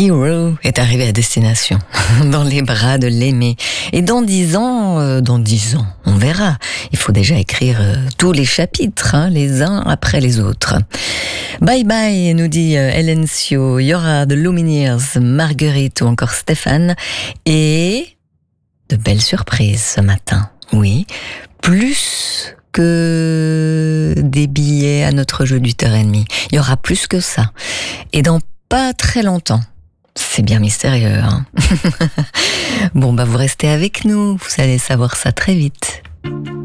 Hero est arrivé à destination, dans les bras de l'aimé. Et dans 10 ans, on verra. Il faut déjà écrire tous les chapitres, les uns après les autres. Bye bye, nous dit Elencio. Il y aura de Lumineers, Marguerite ou encore Stéphane. Et de belles surprises ce matin. Oui, plus que des billets à notre jeu d'8h30. Il y aura plus que ça. Et dans pas très longtemps. C'est bien mystérieux, hein. Bon, vous restez avec nous, vous allez savoir ça très vite.